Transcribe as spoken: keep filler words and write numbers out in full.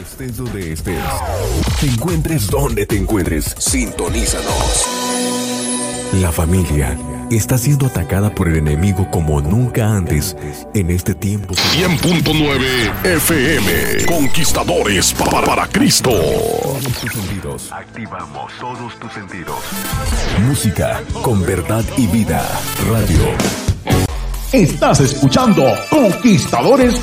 Estés donde estés, te encuentres donde te encuentres, sintonízanos. La familia está siendo atacada por el enemigo como nunca antes en este tiempo. cien punto nueve F M, Conquistadores para, para Cristo. Todos tus sentidos. Activamos todos tus sentidos. Música con verdad y vida. Radio. Estás escuchando Conquistadores